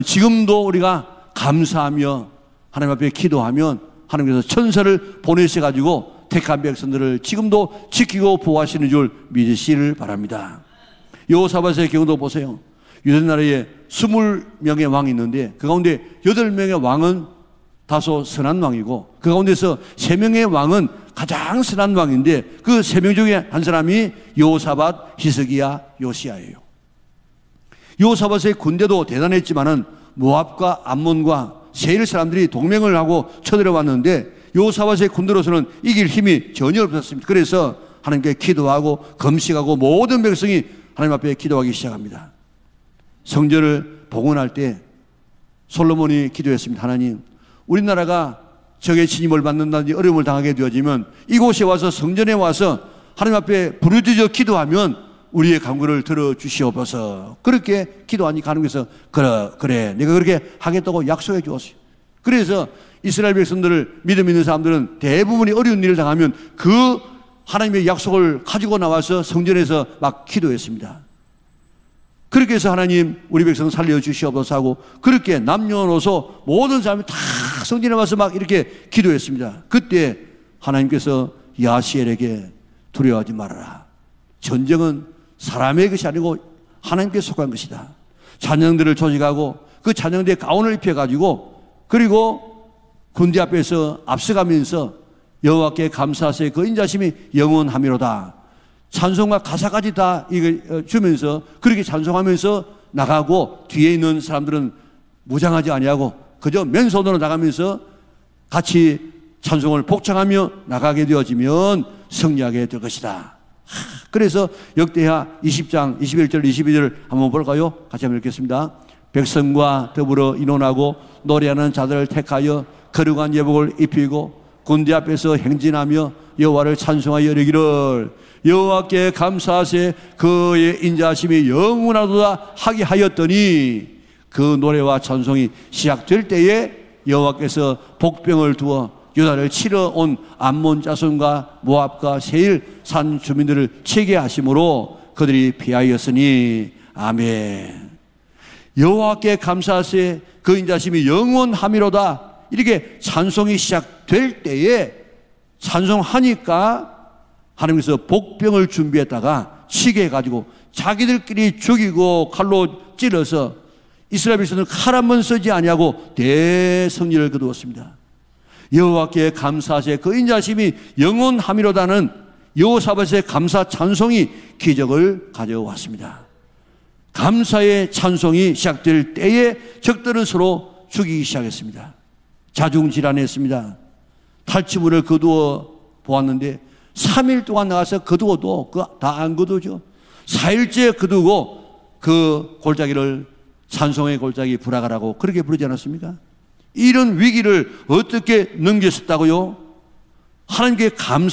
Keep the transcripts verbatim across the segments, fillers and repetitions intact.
지금도 우리가 감사하며 하나님 앞에 기도하면 하나님께서 천사를 보내셔가지고 택한 백성들을 지금도 지키고 보호하시는 줄 믿으시기를 바랍니다. 여호사밧의 경우도 보세요. 유대 나라에 스물 명의 왕이 있는데 그 가운데 여덟 명의 왕은 다소 선한 왕이고 그 가운데서 세 명의 왕은 가장 선한 왕인데 그 세 명 중에 한 사람이 여호사밧, 히스기야, 요시야예요. 여호사밧의 군대도 대단했지만은 모압과 암몬과 세일 사람들이 동맹을 하고 쳐들어왔는데 여호사밧의 군대로서는 이길 힘이 전혀 없었습니다. 그래서 하나님께 기도하고 금식하고 모든 백성이 하나님 앞에 기도하기 시작합니다. 성전을 복원할 때 솔로몬이 기도했습니다. 하나님, 우리나라가 적의 침입을 받는다든지 어려움을 당하게 되어지면 이곳에 와서 성전에 와서 하나님 앞에 부르짖어 기도하면 우리의 간구를 들어주시옵소서. 그렇게 기도하니까 하나님께서 그래, 그래 내가 그렇게 하겠다고 약속해 주었어요. 그래서 이스라엘 백성들을 믿음 있는 사람들은 대부분이 어려운 일을 당하면 그 하나님의 약속을 가지고 나와서 성전에서 막 기도했습니다. 그렇게 해서 하나님 우리 백성 살려주시옵소서 하고 그렇게 남녀노소 모든 사람이 다 성전에 와서 막 이렇게 기도했습니다. 그때 하나님께서 야시엘에게 두려워하지 말아라. 전쟁은 사람의 것이 아니고 하나님께 속한 것이다. 찬양들을 조직하고 그 찬양대에 가운을 입혀가지고 그리고 군대 앞에서 앞서가면서 여호와께 감사하세 그 인자심이 영원하미로다. 찬송과 가사까지 다 주면서 그렇게 찬송하면서 나가고 뒤에 있는 사람들은 무장하지 아니하고 그저 맨손으로 나가면서 같이 찬송을 복창하며 나가게 되어지면 승리하게 될 것이다. 그래서 역대하 이십 장 이십일 절 이십이 절을 한번 볼까요? 같이 한번 읽겠습니다. 백성과 더불어 인원하고 노래하는 자들을 택하여 거룩한 예복을 입히고 군대 앞에서 행진하며 여호와를 찬송하여 이르기를 여호와께 감사하세 그의 인자하심이 영원하도다 하게 하였더니 그 노래와 찬송이 시작될 때에 여호와께서 복병을 두어 유다를 치러 온 암몬 자손과 모압과 세일 산 주민들을 치게 하심으로 그들이 피하였으니 아멘. 여호와께 감사하세 그 인자심이 영원하미로다. 이렇게 찬송이 시작될 때에 찬송하니까 하나님께서 복병을 준비했다가 치게 해가지고 자기들끼리 죽이고 칼로 찔러서 이스라엘 백성은 칼 한 번 쓰지 아니하고 대승리를 거두었습니다. 여호와께 감사하세 그 인자심이 영원하미로다는 여호사밧의 감사 찬송이 기적을 가져왔습니다. 감사의 찬송이 시작될 때에 적들은 서로 죽이기 시작했습니다. 자중질환했습니다. 탈취물을 거두어 보았는데 삼 일 동안 나가서 거두어도 다 안 거두죠. 사 일째 거두고 그 골짜기를 찬송의 골짜기 불화가라고 그렇게 부르지 않았습니까? 이런 위기를 어떻게 넘겼었다고요? 하나님께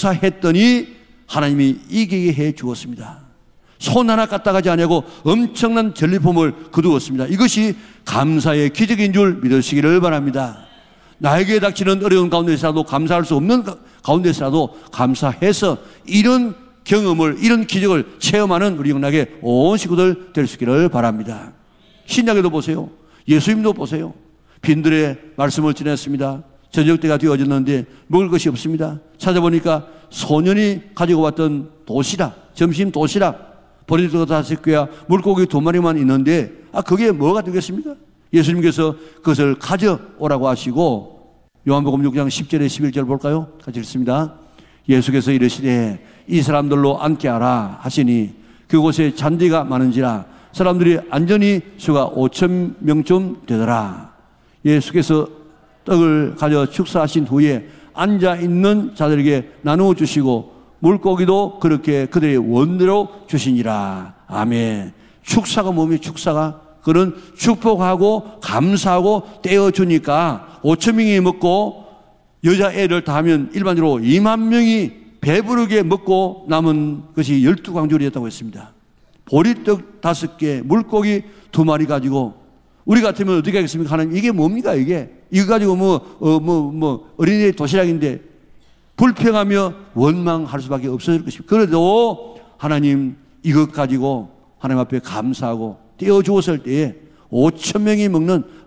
감사했더니 하나님이 이기게 해 주었습니다. 손 하나 까딱하지 아니하고 엄청난 전리품을 거두었습니다. 이것이 감사의 기적인 줄 믿으시기를 바랍니다. 나에게 닥치는 어려운 가운데서라도 감사할 수 없는 가운데서라도 감사해서 이런 경험을 이런 기적을 체험하는 우리 영락의 온 식구들 될 수 있기를 바랍니다. 신약에도 보세요. 예수님도 보세요. 빈들의 말씀을 지냈습니다. 저녁 때가 되어졌는데 먹을 것이 없습니다. 찾아보니까 소년이 가지고 왔던 도시락, 점심 도시락, 버리도 다섯 개와 물고기 두 마리만 있는데 아 그게 뭐가 되겠습니까? 예수님께서 그것을 가져오라고 하시고 요한복음 육 장 십 절에 십일 절 볼까요? 같이 읽습니다. 예수께서 이르시되 이 사람들로 앉게 하라 하시니 그곳에 잔디가 많은지라 사람들이 안전히 수가 오천 명쯤 되더라. 예수께서 떡을 가져 축사하신 후에 앉아있는 자들에게 나누어 주시고 물고기도 그렇게 그들의 원대로 주시니라. 아멘. 축사가 뭡니까? 축사가 그런 축복하고 감사하고 떼어주니까 오천 명이 먹고 여자애를 다 하면 일반적으로 이만 명이 배부르게 먹고 남은 것이 열두 광줄이었다고 했습니다. 보리떡 다섯 개, 물고기 두 마리 가지고 우리 같으면 어떻게 하겠습니까? 하나님 이게 뭡니까 이게? 이거 가지고 뭐, 어, 뭐, 뭐 어린이 도시락인데 불평하며 원망할 수밖에 없어질 것입니다. 그래도 하나님 이것 가지고 하나님 앞에 감사하고 떼어주었을 때에 오천 명이 먹는